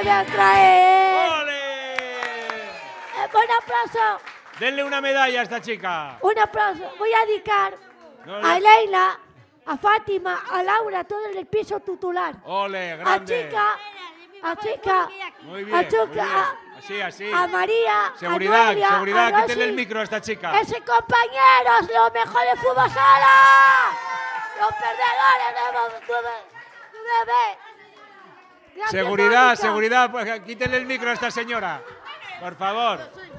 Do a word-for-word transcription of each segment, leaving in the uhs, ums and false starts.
voy a traer. ¡Ole! Eh, buen aplauso. Denle una medalla a esta chica. Un aplauso. Voy a dedicar No, a no. Leila, a Fátima, a Laura, todo el piso titular. ¡Ole, A grande! Chica, a Chica, Muy bien, a muy Chica, bien. a, Así, así. a María, Seguridad, a Noelia, seguridad, a Rosy. quítale el micro a esta chica. Ese compañeros, lo mejor de fútbol sala. Los perdedores de nueve. Gracias, Seguridad, Mónica. seguridad, pues quítale el micro a esta señora. Por favor.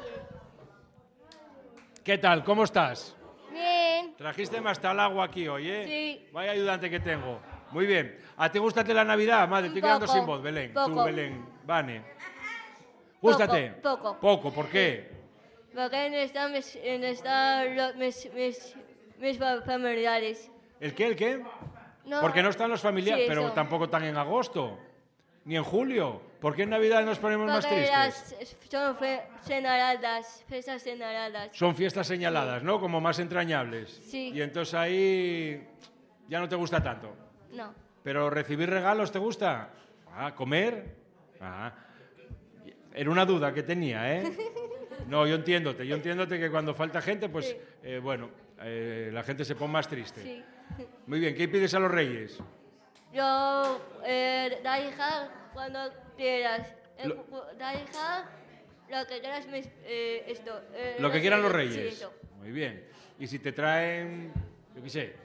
¿Qué tal? ¿Cómo estás? Bien. Trajiste más tal agua aquí hoy, ¿eh? Sí. Vaya ayudante que tengo. Muy bien. ¿A ti gústate la Navidad, madre? Estoy Un quedando poco, sin voz, Belén. Tú, poco. Belén. Vane. ¿Gústate? Poco, poco. Poco, ¿por qué? Porque no están mis, no están los- mis, mis, mis fa- familiares. ¿El qué, el qué? No. Porque no están los familiares, Sí, pero eso. tampoco están en agosto. Ni en julio. ¿Por qué en Navidad nos ponemos más Porque tristes? las son fe- señaladas, fiestas señaladas. Son fiestas señaladas, ¿no? Como más entrañables. Sí. Y entonces ahí ya no te gusta tanto. No. ¿Pero recibir regalos te gusta? Ah, ¿comer? Ah. Era una duda que tenía, ¿eh? No, yo entiéndote. Yo entiéndote que cuando falta gente, pues, Sí. eh, bueno, eh, la gente se pone más triste. Sí. Muy bien, ¿qué pides a los reyes? Yo, eh, da hija cuando quieras. Eh, Lo- cu- Da hija lo que quieras, mis, eh, esto. eh, Lo que quieran los Sí, reyes. eso. Muy bien. Y si te traen, yo qué sé,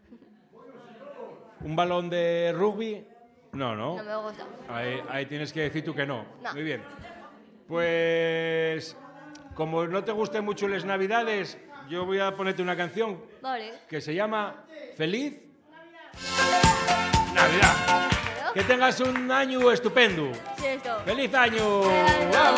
un balón de rugby, no, ¿no? No me gusta. Ahí, ahí tienes que decir tú que no. No. Muy bien. Pues, como no te gusten mucho las Navidades, yo voy a ponerte una canción Vale. que se llama Feliz Navidad. Que tengas un año estupendo. Sí, esto. ¡Feliz año! Feliz año. ¡Bravo!